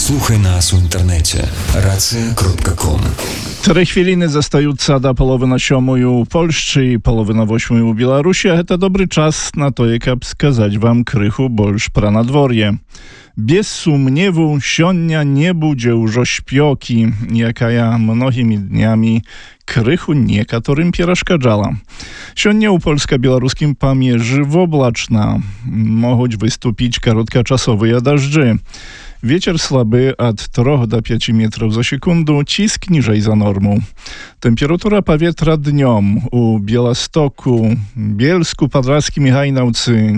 Слухай нас у інтернеті racja.com. 3 chwiliny zostająca do połowy na 7 u Polsce i połowy na 8 u Białorusi, a to dobry czas na to, jak wskazać wam krychu bolsz pra nadworje. Bez sumniewu sionia nie będzie już śpioki, jaka ja mnogimi dniami krychu niektórym przeszkadzała. Sionia u polsko-białoruskim pamierzy woblaczna. Mogą wystąpić krótkoczasowe deszczy. Wiecier słaby od 3 do 5 metrów za sekundę, cisk niżej za normą. Temperatura powietrza dniom u Białostoku, Bielsku, Podlaskim i Hajnałcy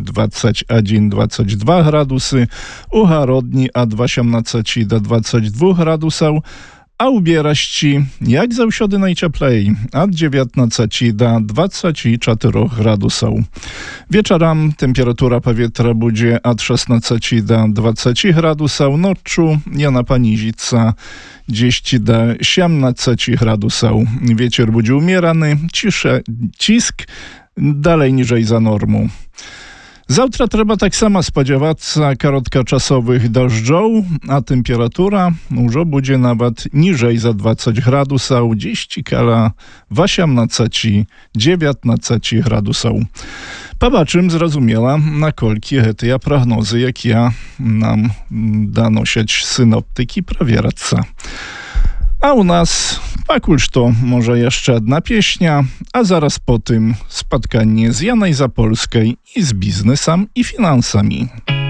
21-22 gradusy, u Harodni od 18 do 22 gradusów, a u Bieraści, jak zawsiody najcieplej, od 19 do 24 gradusów. Wieczorem temperatura powietrza będzie od 16 do 20 gradusów, noczu jana panizica 10 do 17 gradusów. Wieczór będzie umierany, cisk dalej niżej za normą. Zawtra trzeba tak samo spodziewać się krótkoczasowych deszczów, a temperatura już będzie nawet niżej za 20 gradusów, gdzieś kala 18-19 gradusów. Pobaczym zrozumiała, na kolki te prognozy, jak ja nam danosić synoptyki prawierca. A u nas pakulż to może jeszcze jedna pieśnia, a zaraz po tym spotkanie z Janej Zapolskiej i z biznesem i finansami.